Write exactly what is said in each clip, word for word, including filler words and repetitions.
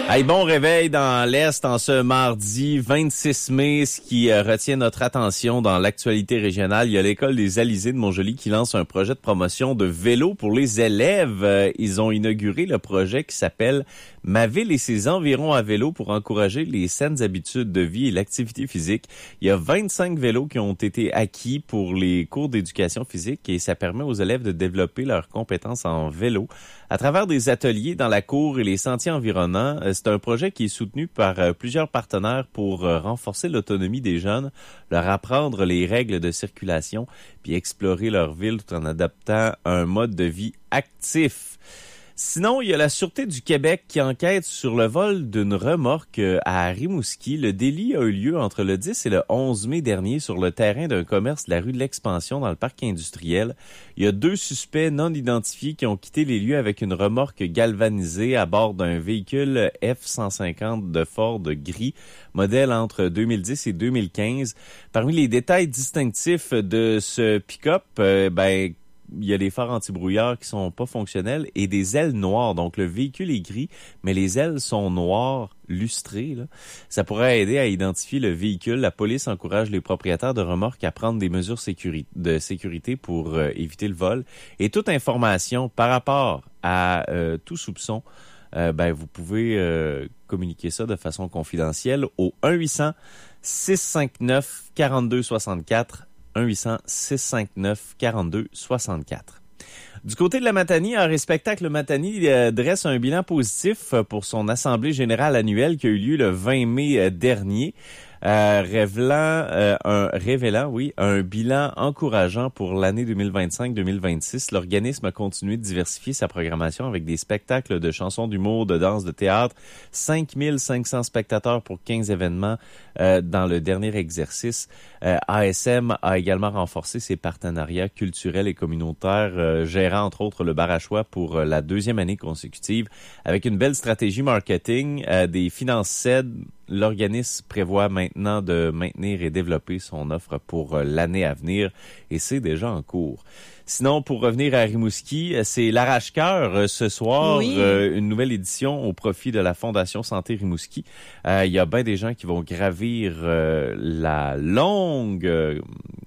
Hey, bon réveil dans l'Est en ce mardi vingt-six mai. Ce qui euh, retient notre attention dans l'actualité régionale, il y a l'école des Alizés de Montjoly qui lance un projet de promotion de vélo pour les élèves. Euh, ils ont inauguré le projet qui s'appelle « Ma ville et ses environs à vélo » pour encourager les saines habitudes de vie et l'activité physique. Il y a vingt-cinq vélos qui ont été acquis pour les cours d'éducation physique et ça permet aux élèves de développer leurs compétences en vélo à travers des ateliers dans la cour et les sentiers environnants. C'est un projet qui est soutenu par plusieurs partenaires pour renforcer l'autonomie des jeunes, leur apprendre les règles de circulation, puis explorer leur ville tout en adaptant un mode de vie actif. Sinon, il y a la Sûreté du Québec qui enquête sur le vol d'une remorque à Rimouski. Le délit a eu lieu entre le dix et le onze mai dernier sur le terrain d'un commerce de la rue de l'Expansion dans le parc industriel. Il y a deux suspects non identifiés qui ont quitté les lieux avec une remorque galvanisée à bord d'un véhicule F cent cinquante de Ford gris, modèle entre deux mille dix et deux mille quinze. Parmi les détails distinctifs de ce pick-up, euh, ben, il y a des phares anti-brouillard qui sont pas fonctionnels et des ailes noires. Donc, le véhicule est gris, mais les ailes sont noires, lustrées, là. Ça pourrait aider à identifier le véhicule. La police encourage les propriétaires de remorques à prendre des mesures sécuri- de sécurité pour euh, éviter le vol. Et toute information par rapport à euh, tout soupçon, euh, ben, vous pouvez euh, communiquer ça de façon confidentielle au un huit cents six cent cinquante-neuf quarante-deux soixante-quatre. un huit cents six cent cinquante-neuf quarante-deux soixante-quatre. Du côté de la Matanie, un spectacle Matanie euh, dresse un bilan positif pour son assemblée générale annuelle qui a eu lieu le vingt mai dernier. Euh, révélant, euh, un, révélant, oui, un bilan encourageant pour l'année deux mille vingt-cinq deux mille vingt-six. L'organisme a continué de diversifier sa programmation avec des spectacles de chansons d'humour, de danse, de théâtre. cinq mille cinq cents spectateurs pour quinze événements euh, dans le dernier exercice. Euh, A S M a également renforcé ses partenariats culturels et communautaires, euh, gérant entre autres le bar à choix pour euh, la deuxième année consécutive. Avec une belle stratégie marketing, euh, des finances C E D, l'organisme prévoit maintenant de maintenir et développer son offre pour l'année à venir et c'est déjà en cours. Sinon, pour revenir à Rimouski, c'est l'arrache-cœur ce soir, oui. euh, une nouvelle édition au profit de la Fondation Santé Rimouski. Euh, il y a bien des gens qui vont gravir euh, la longue euh,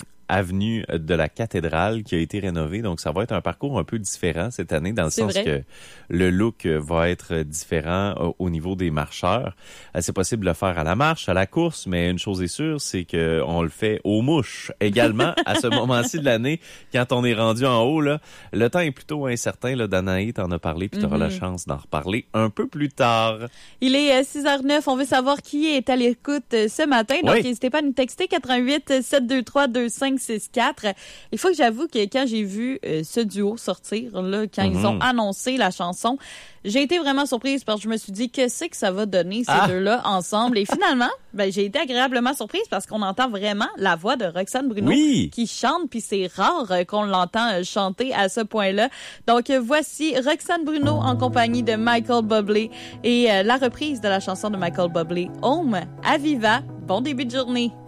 avenue de la cathédrale qui a été rénovée. Donc, ça va être un parcours un peu différent cette année dans le c'est sens vrai. que le look va être différent au, au niveau des marcheurs. C'est possible de le faire à la marche, à la course, mais une chose est sûre, c'est que on le fait aux mouches également à ce moment-ci de l'année. Quand on est rendu en haut, là, le temps est plutôt incertain. Là, Danaï t'en a parlé, puis tu auras mm-hmm. la chance d'en reparler un peu plus tard. Il est six heures neuf. On veut savoir qui est à l'écoute ce matin. Donc, oui. N'hésitez pas à nous texter quatre un huit sept deux trois deux cinq six quatre. Il faut que j'avoue que quand j'ai vu euh, ce duo sortir, là, quand mm-hmm. ils ont annoncé la chanson, j'ai été vraiment surprise parce que je me suis dit, qu'est-ce que ça va donner ces ah. deux-là ensemble? Et finalement, ben, j'ai été agréablement surprise parce qu'on entend vraiment la voix de Roxane Bruno oui. qui chante, puis c'est rare euh, qu'on l'entend chanter à ce point-là. Donc, euh, voici Roxane Bruno en compagnie de Michael Bublé et euh, la reprise de la chanson de Michael Bublé, Home, Aviva. Bon début de journée.